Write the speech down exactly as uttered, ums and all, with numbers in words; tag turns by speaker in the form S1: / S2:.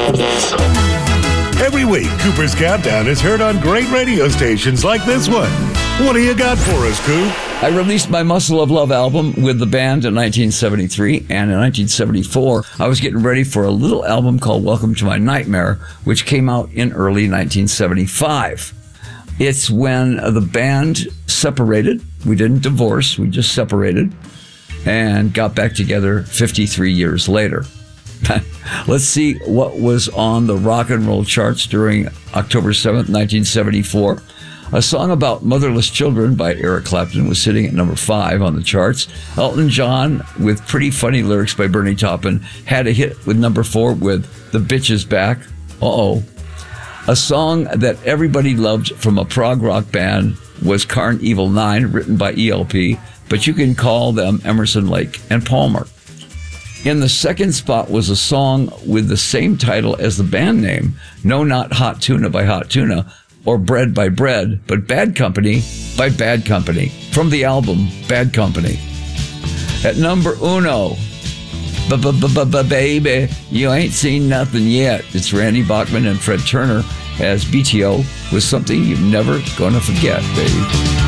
S1: Every week, Cooper's Countdown is heard on great radio stations like this one. What do you got for us, Coop?
S2: I released my Muscle of Love album with the band in nineteen seventy-three, and in nineteen seventy-four, I was getting ready for a little album called Welcome to My Nightmare, which came out in early nineteen seventy-five. It's when the band separated. We didn't divorce, we just separated and got back together fifty-three years later. Let's see what was on the rock and roll charts during October seventh, nineteen seventy-four. A song about motherless children by Eric Clapton was sitting at number five on the charts. Elton John, with pretty funny lyrics by Bernie Taupin, had a hit with number four with The Bitch Is Back. Uh-oh. A song that everybody loved from a prog rock band was Carn Evil Nine, written by E L P, but you can call them Emerson, Lake and Palmer. In the second spot was a song with the same title as the band name, No Not Hot Tuna by Hot Tuna, or Bread by Bread, but Bad Company by Bad Company, from the album Bad Company. At number uno, Baby, You Ain't Seen Nothing Yet. It's Randy Bachman and Fred Turner as B T O with Something You're Never Gonna Forget, baby.